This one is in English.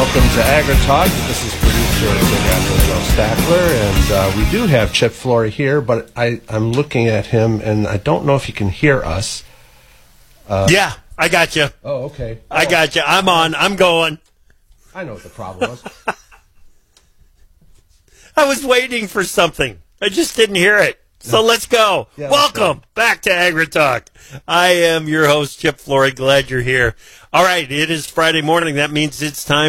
welcome to AgriTalk. This is producer Big Apple Joe Stackler, and we do have Chip Flory here, but I'm looking at him, and I don't know if he can hear us. Yeah, I got you. Oh, okay. I got you. I'm on. I'm going. I know what the problem was. I was waiting for something. I just didn't hear it. So let's go. Yeah, Welcome back to AgriTalk. I am your host, Chip Flory. Glad you're here. All right, it is Friday morning. That means it's time